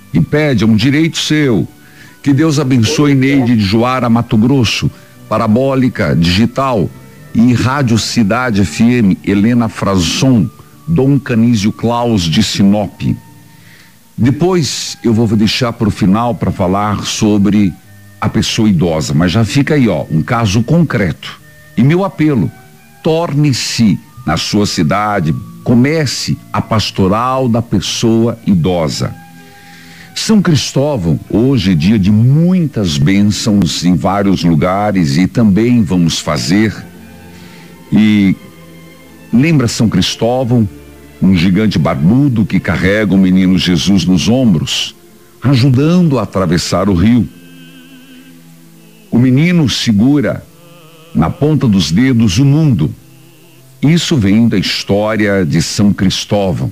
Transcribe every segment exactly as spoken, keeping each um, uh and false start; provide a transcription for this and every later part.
e pede, é um direito seu. Que Deus abençoe Neide de Joara, Mato Grosso, Parabólica Digital e Rádio Cidade F M, Helena Frazon, Dom Canísio Claus de Sinop. Depois eu vou deixar para o final para falar sobre a pessoa idosa, mas já fica aí, ó, um caso concreto. E meu apelo, torne-se na sua cidade, comece a pastoral da pessoa idosa. São Cristóvão, hoje é dia de muitas bênçãos em vários lugares e também vamos fazer. E lembra São Cristóvão, um gigante barbudo que carrega o menino Jesus nos ombros, ajudando a atravessar o rio. O menino segura na ponta dos dedos o mundo. Isso vem da história de São Cristóvão.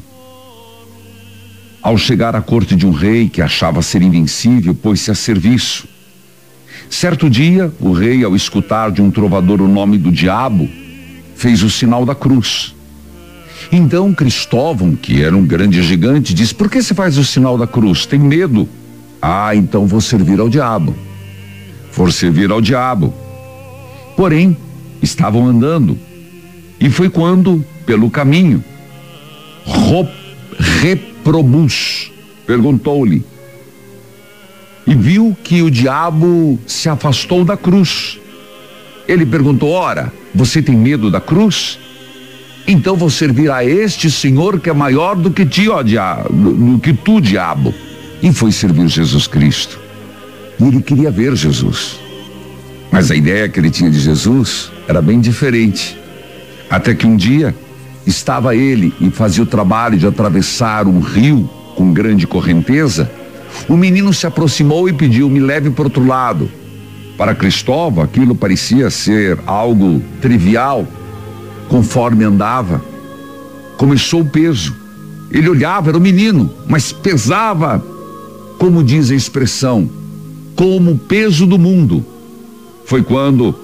Ao chegar à corte de um rei que achava ser invencível, pôs-se a serviço. Certo dia, o rei, ao escutar de um trovador o nome do diabo, fez o sinal da cruz. Então Cristóvão, que era um grande gigante, disse: por que você faz o sinal da cruz? Tem medo? Ah, então vou servir ao diabo. For servir ao diabo. Porém, estavam andando, e foi quando, pelo caminho, Ro, Reprobus perguntou-lhe, e viu que o diabo se afastou da cruz. Ele perguntou: ora, você tem medo da cruz? Então vou servir a este Senhor que é maior do que ti, ó diabo, do que tu, diabo. E foi servir Jesus Cristo. E ele queria ver Jesus. Mas a ideia que ele tinha de Jesus era bem diferente. Até que um dia estava ele e fazia o trabalho de atravessar um rio com grande correnteza. O menino se aproximou e pediu: me leve para o outro lado. Para Cristóvão, aquilo parecia ser algo trivial. Conforme andava, começou o peso. Ele olhava, era um menino, mas pesava, como diz a expressão, como o peso do mundo. Foi quando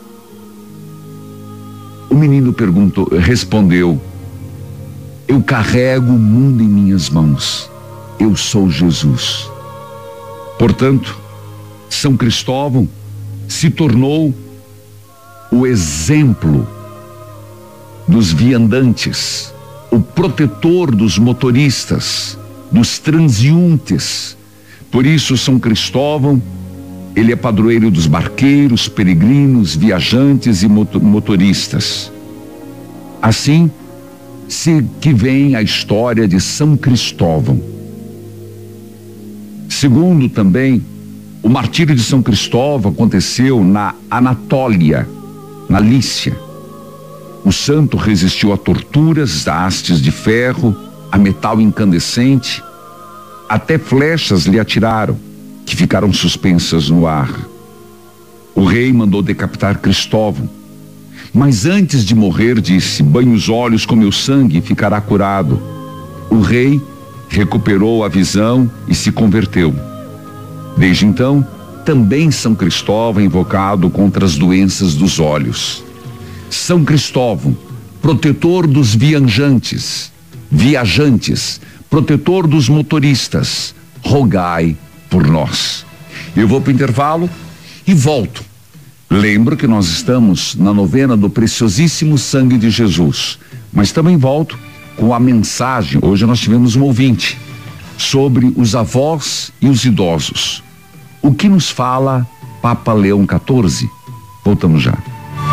o menino perguntou, respondeu: eu carrego o mundo em minhas mãos, eu sou Jesus. Portanto, São Cristóvão se tornou o exemplo dos viandantes, o protetor dos motoristas, dos transeuntes. Por isso São Cristóvão, ele é padroeiro dos barqueiros, peregrinos, viajantes e motoristas. Assim se que vem a história de São Cristóvão. Segundo também, o martírio de São Cristóvão aconteceu na Anatólia, na Lícia. O santo resistiu a torturas, a hastes de ferro, a metal incandescente, até flechas lhe atiraram, que ficaram suspensas no ar. O rei mandou decapitar Cristóvão, mas antes de morrer disse: banhe os olhos com meu sangue e ficará curado. O rei recuperou a visão e se converteu. Desde então, também São Cristóvão é invocado contra as doenças dos olhos. São Cristóvão, protetor dos viajantes, viajantes, protetor dos motoristas, rogai por nós. Eu vou para o intervalo e volto. Lembro que nós estamos na novena do preciosíssimo sangue de Jesus, mas também volto com a mensagem. Hoje nós tivemos um ouvinte sobre os avós e os idosos. O que nos fala Papa Leão quatorze? Voltamos já.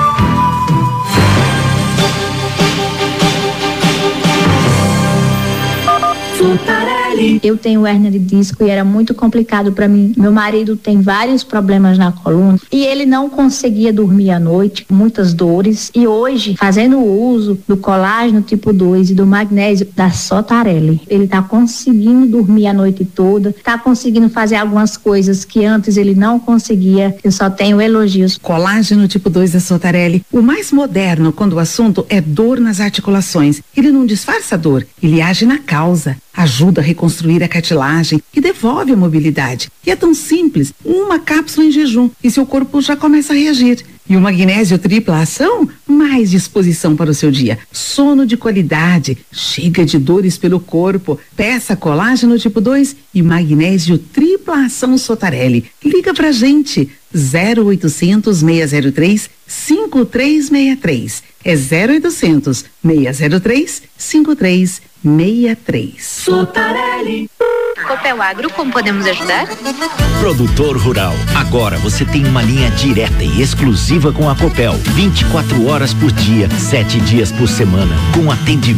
Eu tenho hérnia de disco e era muito complicado para mim. Meu marido tem vários problemas na coluna e ele não conseguia dormir à noite, muitas dores. E hoje, fazendo o uso do colágeno tipo dois e do magnésio da Sotarelli, ele tá conseguindo dormir a noite toda, tá conseguindo fazer algumas coisas que antes ele não conseguia. Eu só tenho elogios. Colágeno tipo dois da Sotarelli, o mais moderno quando o assunto é dor nas articulações. Ele não disfarça a dor, ele age na causa. Ajuda a reconstruir a cartilagem e devolve a mobilidade. E é tão simples, uma cápsula em jejum e seu corpo já começa a reagir. E o magnésio tripla ação, mais disposição para o seu dia. Sono de qualidade, chega de dores pelo corpo. Peça colágeno tipo dois e magnésio tripla ação Sotarelli. Liga pra gente, zero oitocentos, seis zero três, cinco três seis três. É zero oitocentos, seis zero três, cinco três seis três. Sotarelli. Copel Agro, como podemos ajudar? Produtor rural, agora você tem uma linha direta e exclusiva com a Copel, vinte e quatro horas por dia, sete dias por semana, com atendimento